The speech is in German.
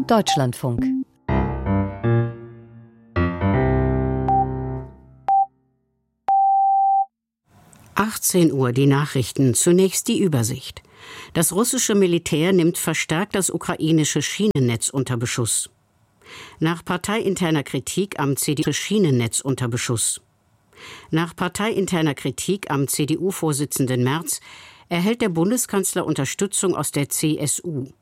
Deutschlandfunk. Uhr, die Nachrichten. Zunächst die Übersicht. Das russische Militär nimmt verstärkt das ukrainische Schienennetz unter Beschuss. Nach parteiinterner Kritik am CDU-Schienennetz unter Beschuss. Nach parteiinterner Kritik am CDU-Vorsitzenden Merz erhält der Bundeskanzler Unterstützung aus der CSU.